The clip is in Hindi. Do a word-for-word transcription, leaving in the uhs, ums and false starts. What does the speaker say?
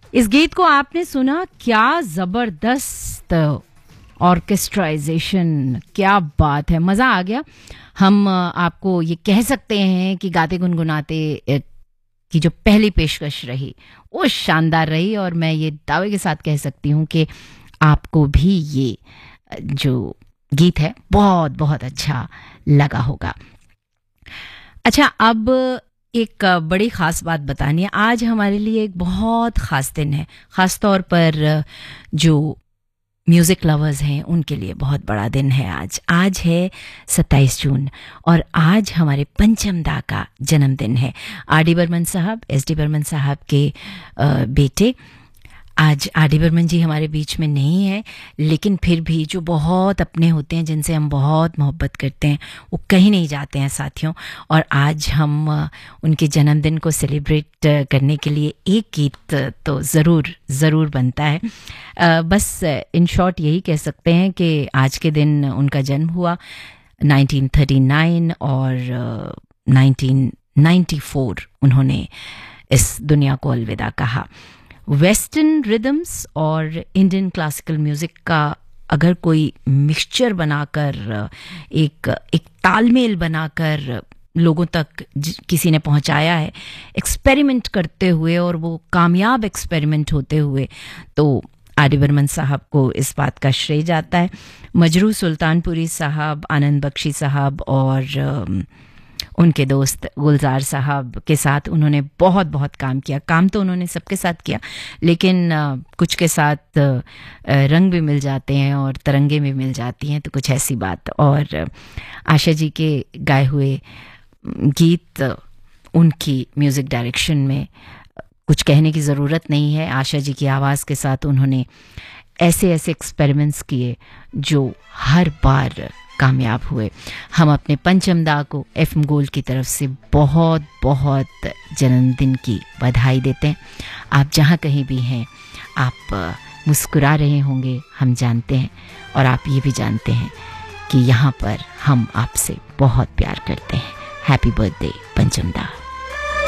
इस गीत को आपने सुना, क्या जबरदस्त ऑर्केस्ट्राइजेशन, क्या बात है, मज़ा आ गया। हम आपको ये कह सकते हैं कि गाते गुनगुनाते की जो पहली पेशकश रही वो शानदार रही, और मैं ये दावे के साथ कह सकती हूँ कि आपको भी ये जो गीत है बहुत बहुत अच्छा लगा होगा। अच्छा, अब एक बड़ी ख़ास बात बतानी है। आज हमारे लिए एक बहुत ख़ास दिन है, ख़ास तौर पर जो म्यूज़िक लवर्स हैं उनके लिए बहुत बड़ा दिन है आज। आज है सत्ताईस जून और आज हमारे पंचम दा का जन्मदिन है। आर डी बर्मन साहब, एस डी बर्मन साहब के आ, बेटे। आज आर डी बर्मन जी हमारे बीच में नहीं है, लेकिन फिर भी जो बहुत अपने होते हैं, जिनसे हम बहुत मोहब्बत करते हैं, वो कहीं नहीं जाते हैं साथियों। और आज हम उनके जन्मदिन को सेलिब्रेट करने के लिए एक गीत तो ज़रूर ज़रूर बनता है। आ, बस इन शॉर्ट यही कह सकते हैं कि आज के दिन उनका जन्म हुआ नाइनटीन थर्टी नाइन और नाइनटीन नाइंटी फोर उन्होंने इस दुनिया को अलविदा कहा। वेस्टर्न रिदम्स और इंडियन क्लासिकल म्यूज़िक का अगर कोई मिक्सचर बनाकर, एक एक तालमेल बनाकर लोगों तक किसी ने पहुंचाया है, एक्सपेरिमेंट करते हुए, और वो कामयाब एक्सपेरिमेंट होते हुए, तो आर डी बर्मन साहब को इस बात का श्रेय जाता है। मजरू सुल्तानपुरी साहब, आनंद बख्शी साहब और उनके दोस्त गुलजार साहब के साथ उन्होंने बहुत बहुत काम किया। काम तो उन्होंने सबके साथ किया, लेकिन कुछ के साथ रंग भी मिल जाते हैं और तरंगे भी मिल जाती हैं, तो कुछ ऐसी बात। और आशा जी के गाए हुए गीत, उनकी म्यूज़िक डायरेक्शन में कुछ कहने की ज़रूरत नहीं है। आशा जी की आवाज़ के साथ उन्होंने ऐसे ऐसे एक्सपेरिमेंट्स किए जो हर बार कामयाब हुए। हम अपने पंचम दा को एफ एम गोल्ड की तरफ से बहुत बहुत जन्मदिन की बधाई देते हैं। आप जहाँ कहीं भी हैं, आप मुस्कुरा रहे होंगे, हम जानते हैं, और आप ये भी जानते हैं कि यहाँ पर हम आपसे बहुत प्यार करते हैं। हैप्पी बर्थडे पंचम दा।